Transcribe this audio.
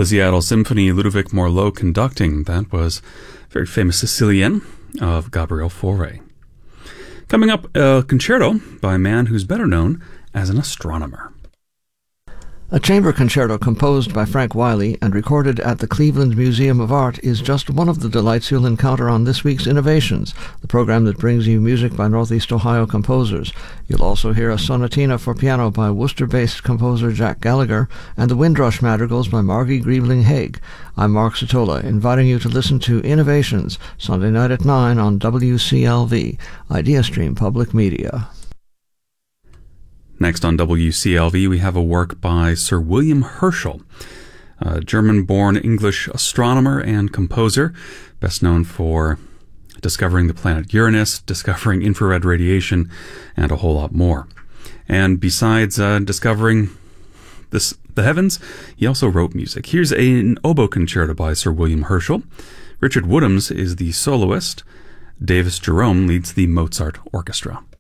The Seattle Symphony, Ludovic Morlot conducting. That was very famous Sicilian of Gabriel Fauré. Coming up, a concerto by a man who's better known as an astronomer. A chamber concerto composed by Frank Wiley and recorded at the Cleveland Museum of Art is just one of the delights you'll encounter on this week's Innovations, the program that brings you music by Northeast Ohio composers. You'll also hear a sonatina for piano by Worcester-based composer Jack Gallagher and the Windrush Madrigals by Margie Griebling-Haig. I'm Mark Sotola, inviting you to listen to Innovations, Sunday night at 9 on WCLV, IdeaStream Public Media. Next on WCLV, we have a work by Sir William Herschel, a German-born English astronomer and composer, best known for discovering the planet Uranus, discovering infrared radiation, and a whole lot more. And besides discovering the heavens, he also wrote music. Here's an oboe concerto by Sir William Herschel. Richard Woodhams is the soloist. Davis Jerome leads the Mozart Orchestra.